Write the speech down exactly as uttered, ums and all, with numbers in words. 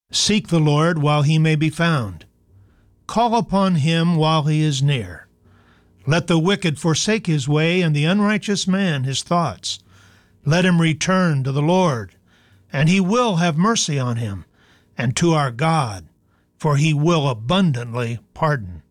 Seek the Lord while he may be found. Call upon him while he is near. Let the wicked forsake his way, and the unrighteous man his thoughts. Let him return to the Lord, and he will have mercy on him, and to our God, for he will abundantly pardon.